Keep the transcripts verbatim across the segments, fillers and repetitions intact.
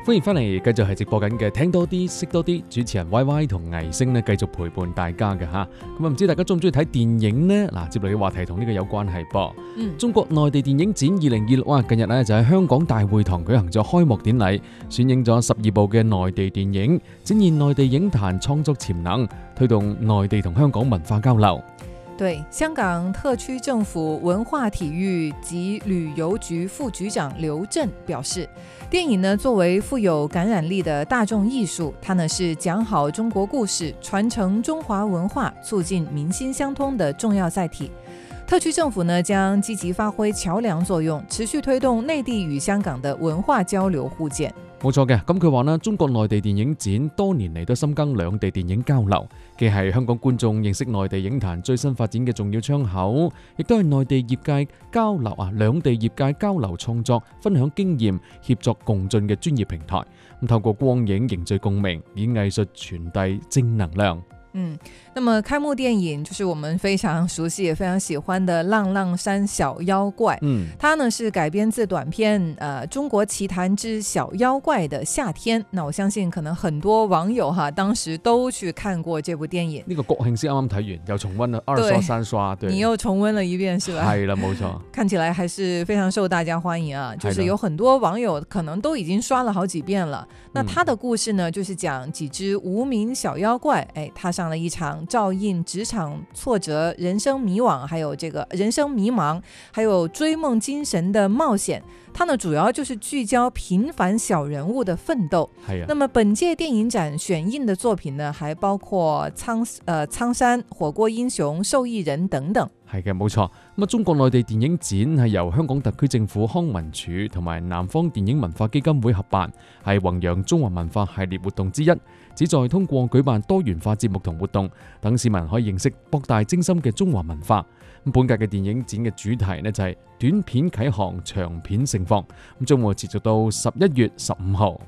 歡迎翻嚟，繼續係直播緊嘅聽多啲識多啲，主持人 Y Y 同藝星呢繼續陪伴大家嘅吓。咁啊唔知大家中唔中意睇電影呢？嗱，接嚟嘅話題同呢個有關係噃。嗯，中國內地電影展二零二六啊，近日呢就喺香港大會堂舉行咗開幕典禮，選映咗十二部嘅內地電影，展現內地影壇創作潛能，推動內地同香港文化交流。 對，香港特區政府文化體育及旅遊局副局長劉震表示，電影呢作為富有感染力的大眾藝術，它呢是講好中國故事、傳承中華文化、促進民心相通的重要載體。特區政府呢將積極發揮橋梁作用，持續推動內地與香港的文化交流互鑑。 冇錯嘅，咁佢話呢，中國內地電影展多年嚟都深耕兩地電影交流，既係香港觀眾認識內地影壇最新發展嘅重要窗口，亦都係內地業界交流啊，兩地業界交流創作、分享經驗、協作共進嘅專業平台。咁透過光影凝聚共鳴，以藝術傳遞正能量。 嗯，那麼開幕電影就是我們非常熟悉也非常喜歡的《浪浪山小妖怪》。嗯，它呢是改編自短片呃《中國奇譚之小妖怪的夏天》。那我相信可能很多網友哈當時都去看過這部電影。 呢個國慶先啱啱睇完，又重溫了二刷三刷。對， 你又重溫了一遍是吧？ 係啦，冇錯。 看起來還是非常受大家歡迎啊，就是有很多網友可能都已經刷了好幾遍了。那它的故事呢，就是講幾隻無名小妖怪，哎，它上了一場照應職場挫折、人生迷惘，還有這個人生迷茫，還有追夢精神的冒險。它呢主要就是聚焦平凡小人物的奮鬥。係啊。那麼本屆電影展選映的作品呢，還包括蒼呃蒼山、火鍋英雄、受益人等等。 係嘅，冇錯。咁啊，中國內地電影展係由香港特區政府康文署同埋南方電影文化基金會合辦，係弘揚中華文化系列活動之一，旨在通過舉辦多元化節目同活動，等市民可以認識博大精深嘅中華文化。咁本屆嘅電影展嘅主題呢就係短片啟航，長片盛放，咁將會持續到十一月十五號。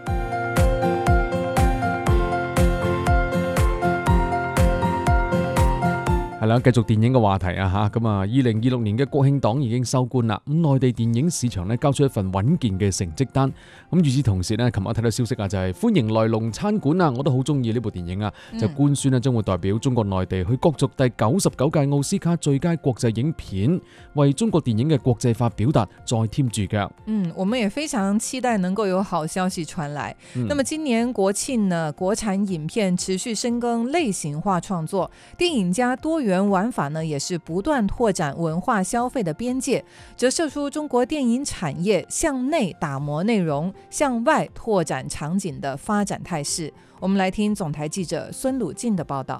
係啦，繼續電影嘅話題啊吓，咁啊，二零二六年嘅國慶檔已經收官啦。咁內地電影市場咧交出一份穩健嘅成績單。咁與此同時咧，琴日睇到消息啊，就係歡迎來龍餐館啊，我都好中意呢部電影啊。嗯、就官宣咧將會代表中國內地去角逐第九十九屆奧斯卡最佳國際影片，為中國電影嘅國際化表達再添注腳。 嗯，我們也非常期待能夠有好消息傳來。嗯、那麼今年國慶呢，國產影片持續深耕類型化創作，電影加多元玩法呢，也是不斷拓展文化消費的邊界，折射出中國電影產業向內打磨內容，向外拓展場景的發展態勢。我們來聽總台記者孫魯靜的報道。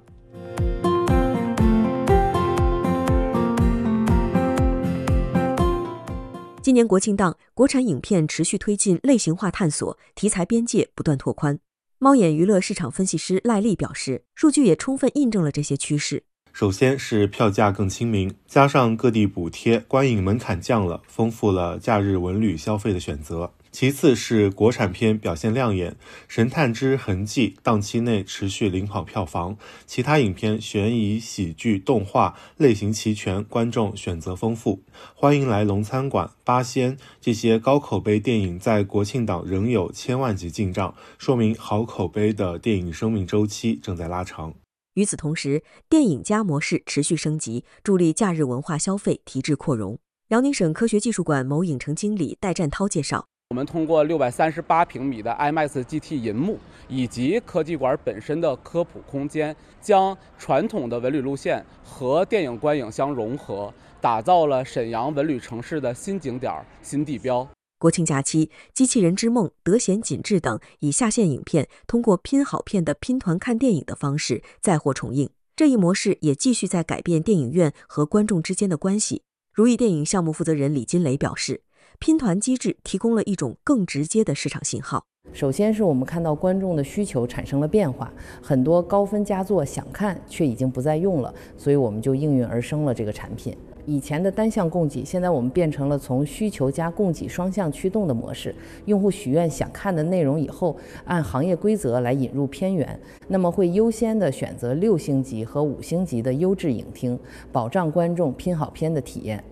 今年國慶檔，國產影片持續推進類型化探索，題材邊界不斷拓寬。貓眼娛樂市場分析師賴麗表示，數據也充分印證了這些趨勢。 首先是票價更親民，加上各地補貼，觀影門檻降了，豐富了假日文旅消費的選擇。其次是國產片表現亮眼，《神探之痕跡》檔期內持續領跑票房，其他影片懸疑、喜劇、動畫類型齊全，觀眾選擇豐富。歡迎來龍餐館、八仙這些高口碑電影在國慶檔仍有千萬級進賬，說明好口碑的電影生命週期正在拉長。 與此同時，電影加模式持續升級，助力假日文化消費提質擴容。遼寧省科學技術館某影城經理戴占濤介紹， 我們通過六百三十八平米的 IMAX G T 銀幕以及科技館本身的科普空間，將傳統的文旅路線和電影觀影相融合，打造了瀋陽文旅城市的新景點、新地標。 國慶假期，《機器人之夢》、《德賢緊致》等以下線影片通過拼好片的拼團看電影的方式再獲重映，這一模式也繼續在改變電影院和觀眾之間的關係。如意電影項目負責人李金雷表示，拼團機制提供了一種更直接的市場信號。 首先是我們看到觀眾的需求產生了變化，很多高分佳作想看卻已經不再用了，所以我們就應運而生了這個產品。以前的單向供給，現在我們變成了從需求加供給雙向驅動的模式。用戶許願想看的內容以後，按行業規則來引入片源，那麼會優先的選擇六星級和五星級的優質影廳，保障觀眾拼好片的體驗。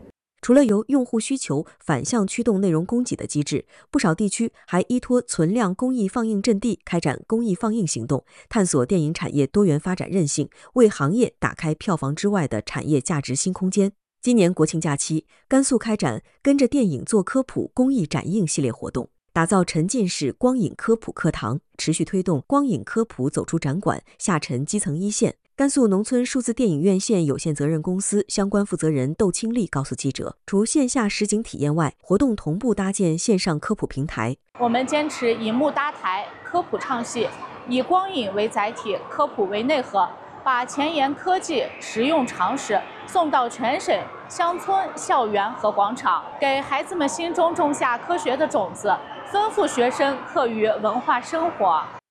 除了由用户需求反向驱动内容供给的机制，不少地区还依托存量公益放映阵地开展公益放映行动，探索电影产业多元发展韧性，为行业打开票房之外的产业价值新空间。今年国庆假期，甘肃开展跟着电影做科普公益展映系列活动，打造沉浸式光影科普课堂，持续推动光影科普走出展馆，下沉基层一线。甘肃农村数字电影院线有限责任公司相关负责人窦清丽告诉记者，除线下实景体验外，活动同步搭建线上科普平台。 我们坚持以幕搭台，科普唱戏，以光影为载体，科普为内核，把前沿科技、实用常识送到全省乡村、校园和广场，给孩子们心中种下科学的种子，丰富学生课余文化生活。